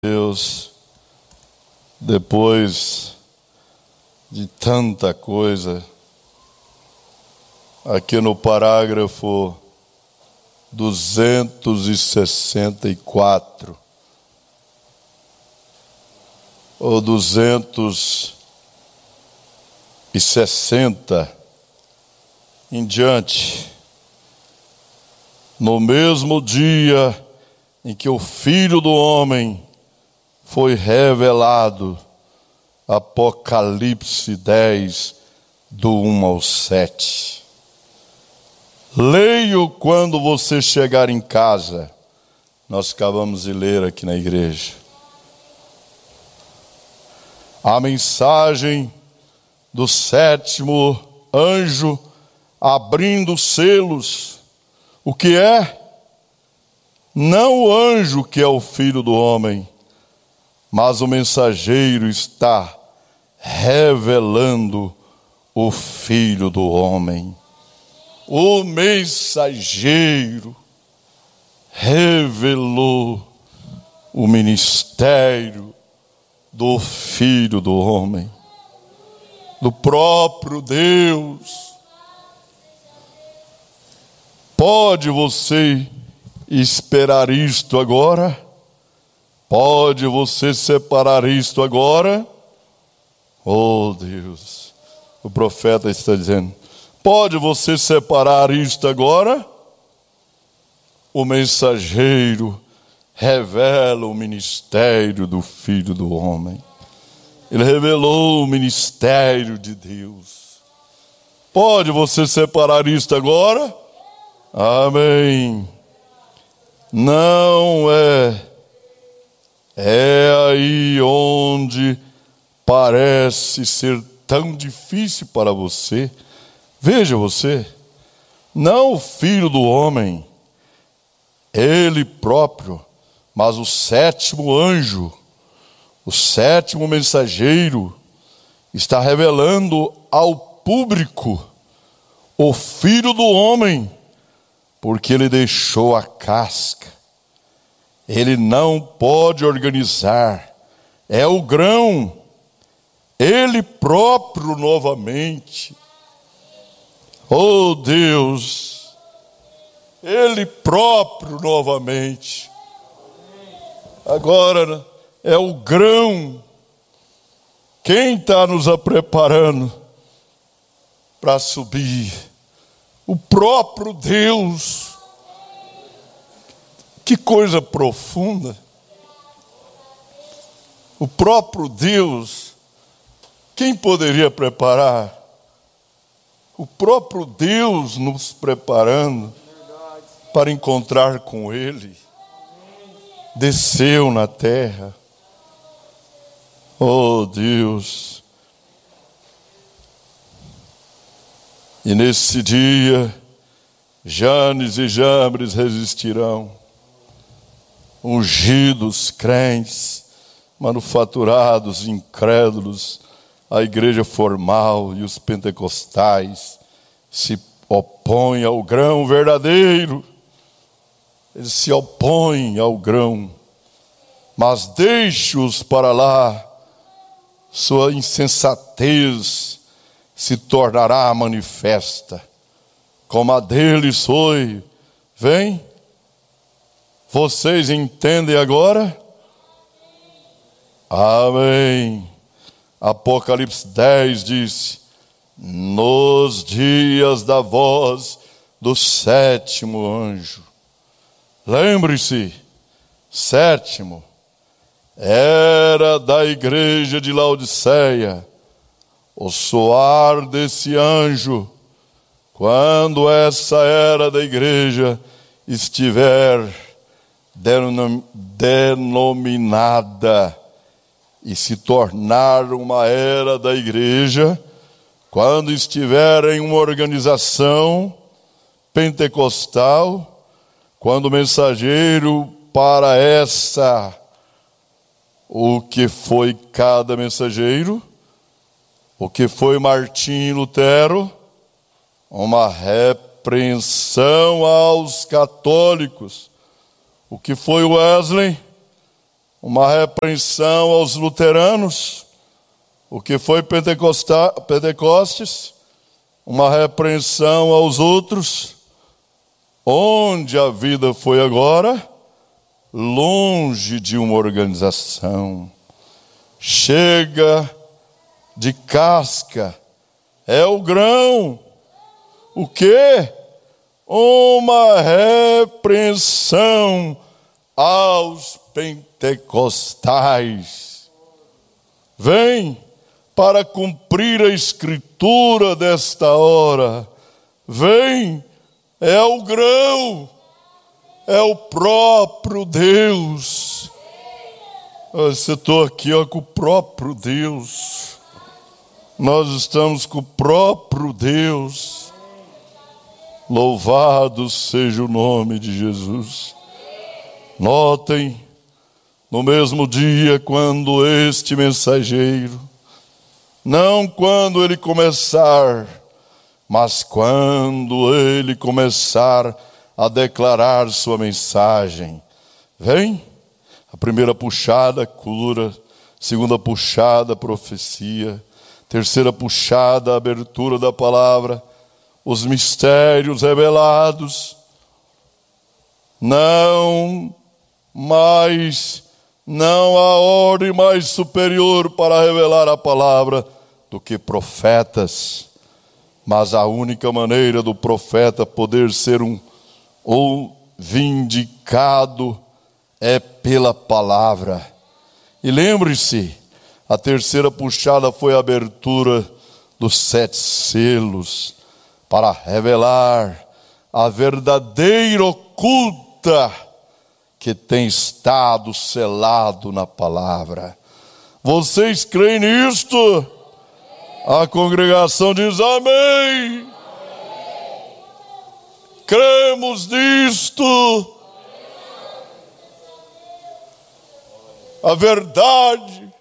Deus, depois de tanta coisa, aqui no parágrafo 264 ou 260 em diante, no mesmo dia em que o Filho do Homem foi revelado, Apocalipse 10, do 1 ao 7. Leio quando você chegar em casa. Nós acabamos de ler aqui na igreja. A mensagem do sétimo anjo abrindo os selos. O que é? Não o anjo que é o Filho do Homem, mas o mensageiro está revelando o Filho do Homem. O mensageiro revelou o ministério do Filho do Homem, do próprio Deus. Pode você esperar isto agora? Pode você separar isto agora? Oh Deus, o profeta está dizendo, pode você separar isto agora? O mensageiro revela o ministério do Filho do Homem. Ele revelou o ministério de Deus. Pode você separar isto agora? Amém. Não é aí onde parece ser tão difícil para você. Veja você, não o Filho do Homem, ele próprio, mas o sétimo anjo, o sétimo mensageiro, está revelando ao público o Filho do Homem, porque ele deixou a casca. Ele não pode organizar, é o grão, ele próprio novamente. Oh Deus, ele próprio novamente. Agora é o grão. Quem está nos preparando para subir? O próprio Deus. Que coisa profunda. O próprio Deus. Quem poderia preparar? O próprio Deus nos preparando para encontrar com Ele. Desceu na terra. Oh Deus. E nesse dia, Janes e Jambres resistirão. Ungidos, crentes, manufaturados, incrédulos, a igreja formal e os pentecostais se opõem ao grão verdadeiro. Eles se opõem ao grão, mas deixe-os para lá, sua insensatez se tornará manifesta, como a deles foi. Vem. Vocês entendem agora? Amém. Apocalipse 10 diz: nos dias da voz do sétimo anjo. Lembre-se, sétimo era da igreja de Laodiceia. O soar desse anjo, quando essa era da igreja estiver denominada e se tornar uma era da igreja, quando estiver em uma organização pentecostal, quando o mensageiro para essa, o que foi cada mensageiro, o que foi Martim Lutero, uma repreensão aos católicos. O que foi Wesley? uma repreensão aos luteranos, o que foi Pentecostes, uma repreensão aos outros. Onde a vida foi agora? Longe de uma organização. Chega de casca, é o grão. O quê? Uma repreensão aos pentecostais. Vem para cumprir a escritura desta hora. Vem, é o grão, é o próprio Deus. Você estou aqui com o próprio Deus. Nós estamos com o próprio Deus. Louvado seja o nome de Jesus. Notem, no mesmo dia, quando este mensageiro, não quando ele começar, mas quando ele começar a declarar sua mensagem, vem, a primeira puxada, cura, segunda puxada, profecia, terceira puxada, abertura da palavra, os mistérios revelados. Não há ordem mais superior para revelar a palavra do que profetas. Mas a única maneira do profeta poder ser ou vindicado é pela palavra. E lembre-se, a terceira puxada foi a abertura dos 7 selos, para revelar a verdadeira oculta que tem estado selado na palavra. Vocês creem nisto? A congregação diz amém. Cremos nisto. A verdade.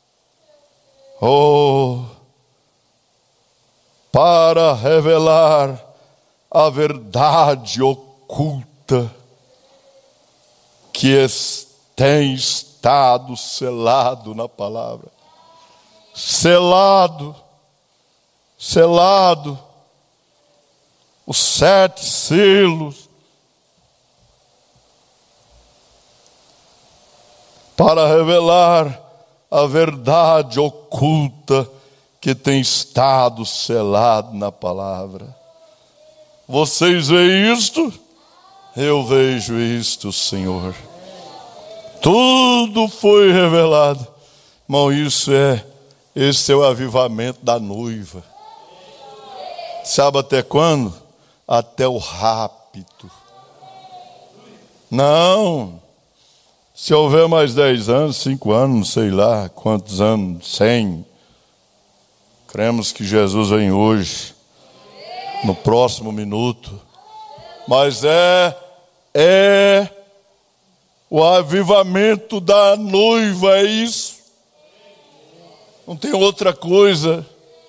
Para revelar a verdade oculta que tem estado selado na palavra. Selado. Os 7 selos. Para revelar a verdade oculta que tem estado selado na palavra. Vocês veem isto? Eu vejo isto, Senhor. Tudo foi revelado. Irmão, esse é o avivamento da noiva. Sabe até quando? Até o rapto. Não. Se houver mais 10 anos, 5 anos, não sei lá quantos anos, 100. Cremos que Jesus vem hoje, no próximo minuto. Mas é o avivamento da noiva, é isso. Não tem outra coisa.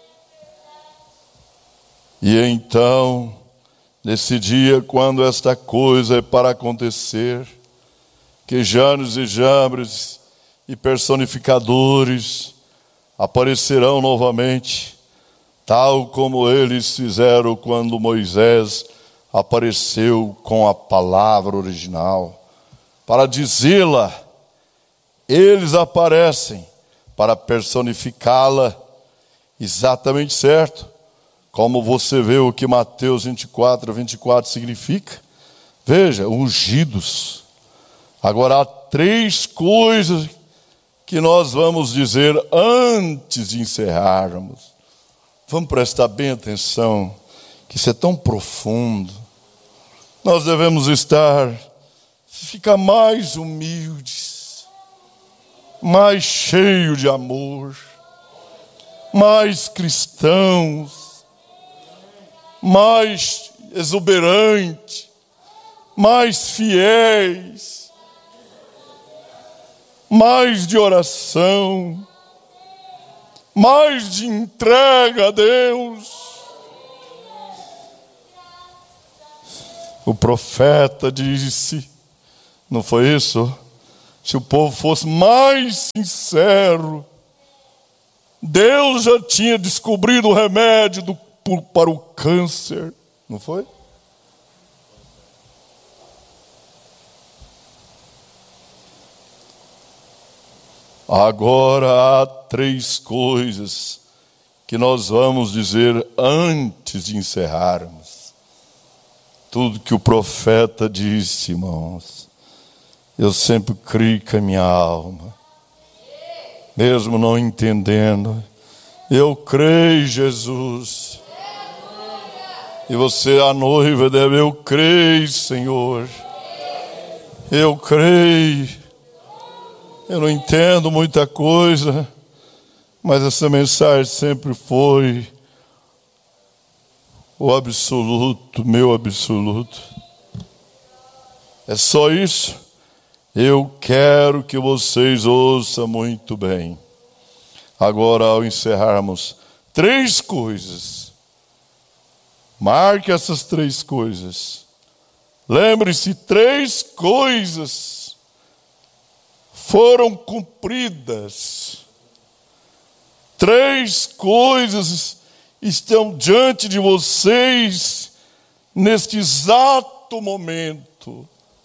E então, nesse dia, quando esta coisa é para acontecer, que Janes e Jambres e personificadores aparecerão novamente, tal como eles fizeram quando Moisés apareceu com a palavra original. Para dizê-la, eles aparecem para personificá-la, exatamente certo. Como você vê o que Mateus 24 significa. Veja, ungidos. Agora há 3 coisas que nós vamos dizer antes de encerrarmos. Vamos prestar bem atenção, que isso é tão profundo. Nós devemos ficar mais humildes, mais cheios de amor, mais cristãos, mais exuberantes, mais fiéis, mais de oração, mais de entrega a Deus. O profeta disse, não foi isso? Se o povo fosse mais sincero, Deus já tinha descobrido o remédio para o câncer, não foi? Agora há 3 coisas que nós vamos dizer antes de encerrarmos. Tudo que o profeta disse, irmãos, eu sempre criei com a minha alma, mesmo não entendendo. Eu creio, Jesus. E você, a noiva, deve, eu creio, Senhor. Eu creio. Eu não entendo muita coisa, mas essa mensagem sempre foi o absoluto, meu absoluto. É só isso. Eu quero que vocês ouçam muito bem. Agora, ao encerrarmos, 3 coisas. Marque essas 3 coisas. Lembre-se, 3 coisas foram cumpridas. 3 coisas estão diante de vocês neste exato momento.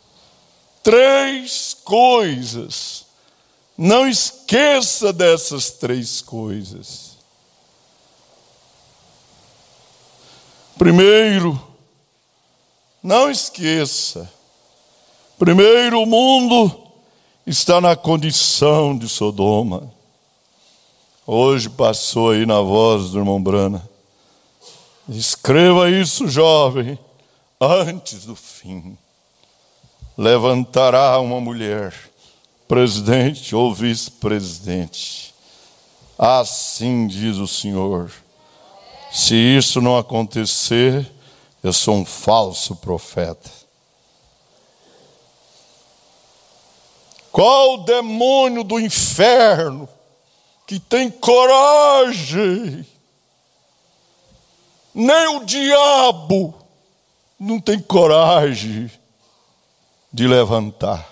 3 coisas. Não esqueça dessas 3 coisas. Primeiro, não esqueça. Primeiro, o mundo está na condição de Sodoma. Hoje passou aí na voz do irmão Brana. Escreva isso, jovem, antes do fim. Levantará uma mulher, presidente ou vice-presidente. Assim diz o Senhor. Se isso não acontecer, eu sou um falso profeta. Qual demônio do inferno que tem coragem? Nem o diabo não tem coragem de levantar.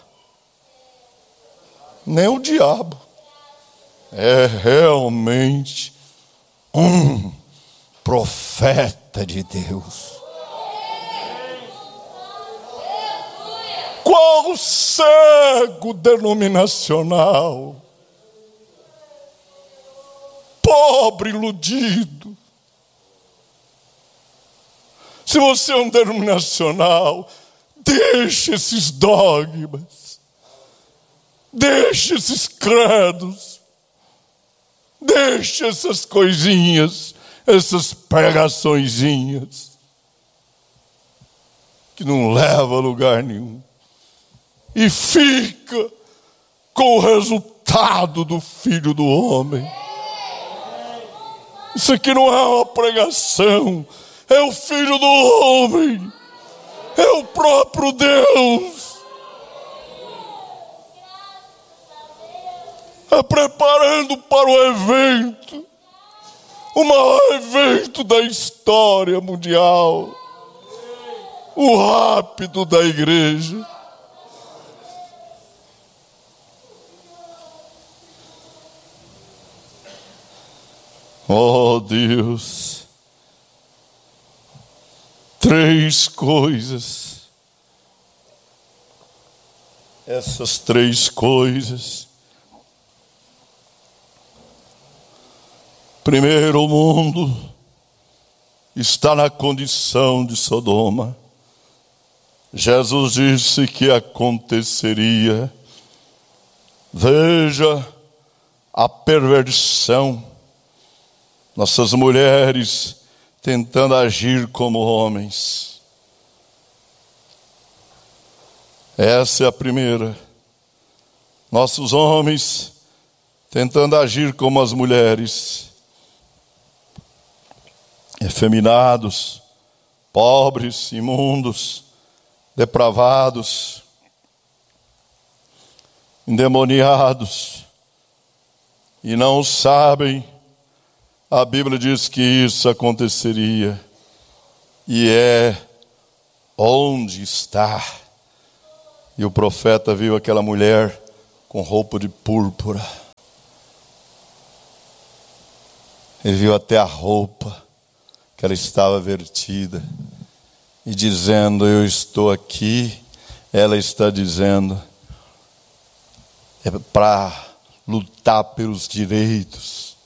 Nem o diabo. É realmente um profeta de Deus. Qual cego denominacional, pobre iludido. Se você é um denominacional, deixe esses dogmas, deixe esses credos, deixe essas coisinhas, essas pregaçõezinhas, que não levam a lugar nenhum. E fica com o resultado do Filho do Homem. Isso aqui não é uma pregação, é o Filho do Homem, é o próprio Deus. É preparando para o evento, o maior evento da história mundial, o rápido da igreja. Oh Deus, 3 coisas. Essas 3 coisas. Primeiro, o mundo está na condição de Sodoma. Jesus disse que aconteceria. Veja a perversão. Nossas mulheres tentando agir como homens. Essa é a primeira. Nossos homens tentando agir como as mulheres. Efeminados, pobres, imundos, depravados, endemoniados, e não sabem. A Bíblia diz que isso aconteceria, e é onde está. E o profeta viu aquela mulher com roupa de púrpura. Ele viu até a roupa que ela estava vertida. E dizendo, eu estou aqui, ela está dizendo, é para lutar pelos direitos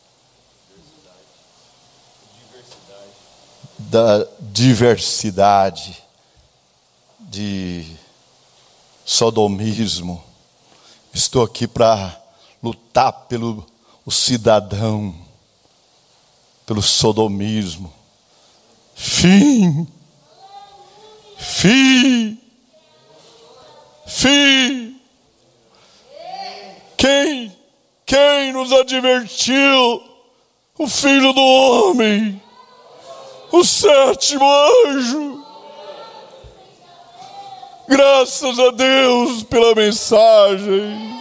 da diversidade de sodomismo. Estou aqui para lutar pelo o cidadão, pelo sodomismo. Fim. Quem nos advertiu? O Filho do Homem, o sétimo anjo. Graças a Deus pela mensagem.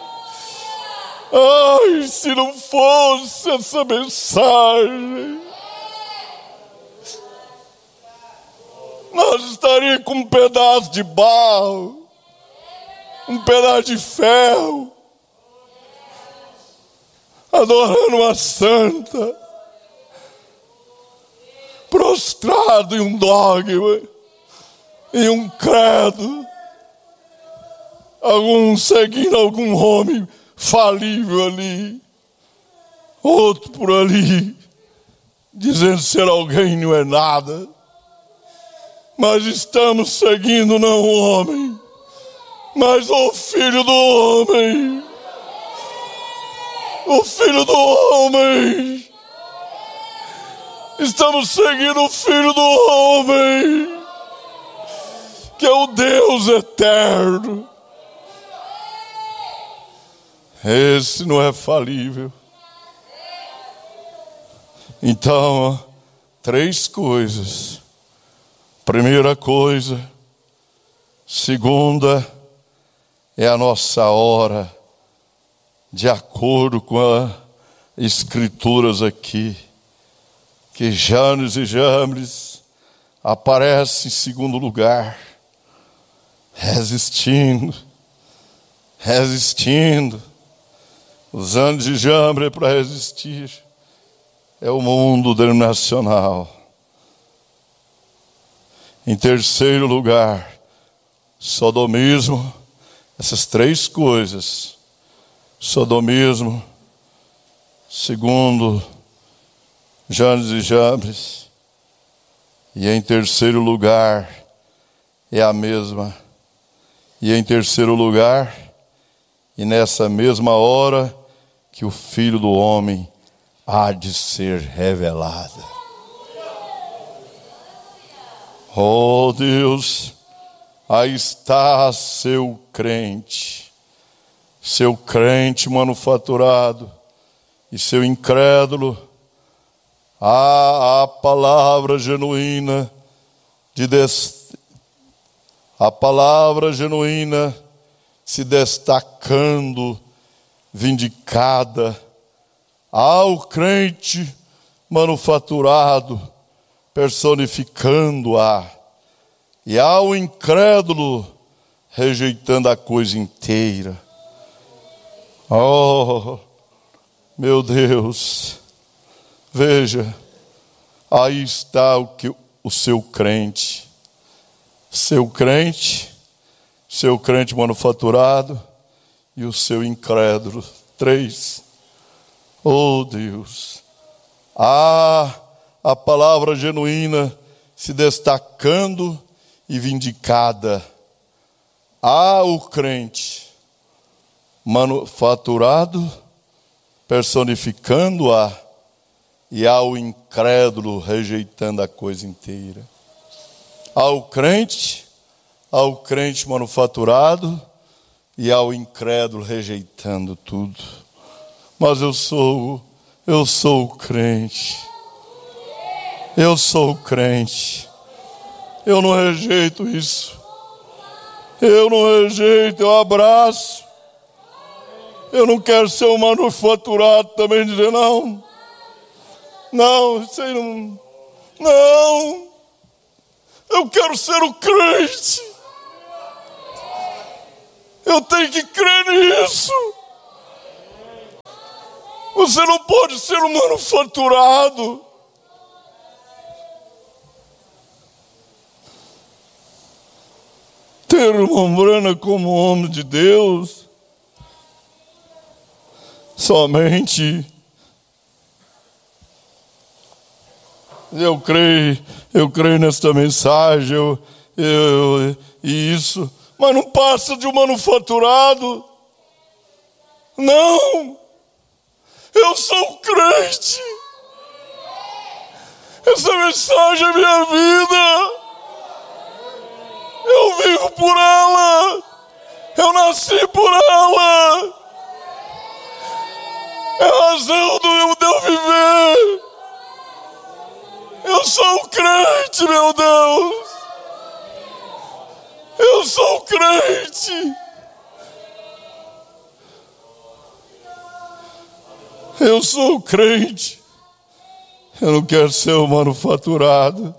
Ai, se não fosse essa mensagem, nós estaríamos com um pedaço de barro, um pedaço de ferro, adorando uma santa, prostrado em um dogma, em um credo, seguindo algum homem falível ali, outro por ali, dizendo ser alguém não é nada. Mas estamos seguindo não o homem, mas o Filho do Homem. O Filho do Homem. Estamos seguindo o Filho do Homem, que é o Deus eterno. Esse não é falível. Então, 3 coisas. Primeira coisa, segunda, é a nossa hora, de acordo com as escrituras aqui, que Janes e Jambres aparece em segundo lugar, resistindo. Os Janes e Jambres para resistir é o mundo denominacional. Em terceiro lugar, sodomismo. Essas 3 coisas. Sodomismo. Segundo, Janes e Jambres. E em terceiro lugar, é a mesma. E em terceiro lugar, e nessa mesma hora, que o Filho do Homem há de ser revelado. Oh Deus, aí está seu crente manufaturado e seu incrédulo. A palavra genuína a palavra genuína se destacando, vindicada. Ao crente manufaturado, personificando-a, e ao incrédulo, rejeitando a coisa inteira. Oh, meu Deus, veja, aí está o seu crente manufaturado e o seu incrédulo. 3. Oh Deus, a palavra genuína se destacando e vindicada. O crente manufaturado, personificando-a, e ao incrédulo rejeitando a coisa inteira. Ao crente manufaturado e ao incrédulo rejeitando tudo. Mas eu sou o crente. Eu sou o crente. Eu não rejeito isso. Eu não rejeito, eu abraço. Eu não quero ser um manufaturado também, dizer não. Não, isso aí não. Não. Eu quero ser o crente. Eu tenho que crer nisso. Você não pode ser um manufaturado. Ter uma Brana como homem de Deus, somente eu creio nesta mensagem, e isso, mas não passa de um manufaturado. Não, eu sou crente. Essa mensagem é minha vida. Eu vivo por ela. Eu nasci por ela. É a razão do meu viver. Eu sou crente, meu Deus. Eu sou crente. Eu sou crente. Eu não quero ser um manufaturado.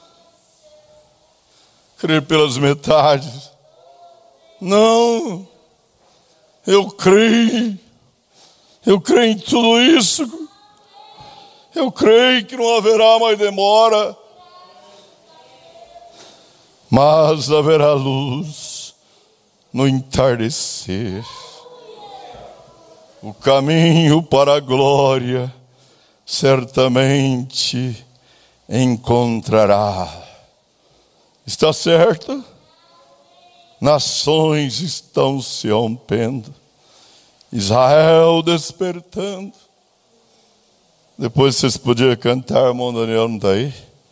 Crer pelas metades. Não. Eu creio. Eu creio em tudo isso. Eu creio que não haverá mais demora. Mas haverá luz no entardecer. O caminho para a glória certamente encontrará. Está certo? Nações estão se rompendo. Israel despertando. Depois vocês podiam cantar, irmão Daniel, não está aí?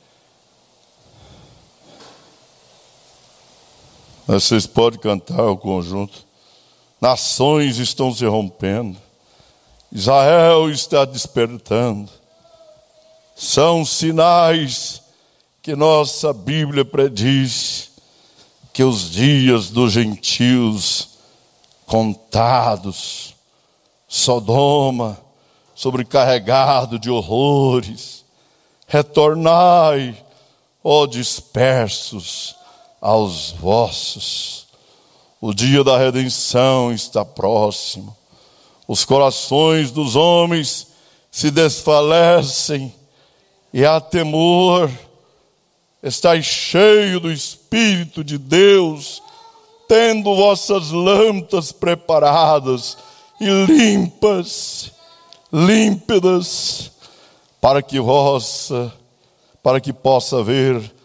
Mas vocês podem cantar o conjunto. Nações estão se rompendo. Israel está despertando. São sinais que nossa Bíblia prediz que os dias dos gentios contados, Sodoma sobrecarregado de horrores, retornai, ó dispersos, aos vossos. O dia da redenção está próximo. Os corações dos homens se desfalecem e há temor. Estais cheio do Espírito de Deus, tendo vossas lâmpadas preparadas e límpidas, para que possa ver